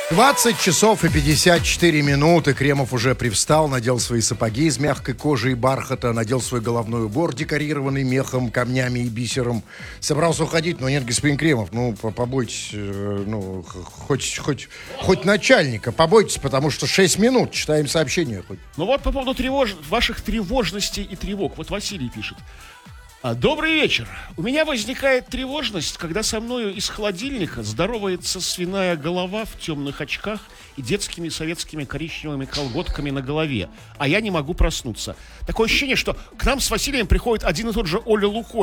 20 часов и 54 минуты. Кремов уже привстал, надел свои сапоги из мягкой кожи и бархата, надел свой головной убор, декорированный мехом, камнями и бисером. Собрался уходить, но нет, господин Кремов, побойтесь, хоть начальника, побойтесь, потому что 6 минут, читаем сообщение хоть. Ну вот по поводу ваших тревожностей и тревог. Вот Василий пишет. Добрый вечер. У меня возникает тревожность, когда со мною из холодильника здоровается свиная голова в темных очках и детскими советскими коричневыми колготками на голове, а я не могу проснуться. Такое ощущение, что к нам с Василием приходит один и тот же Оля Лухой.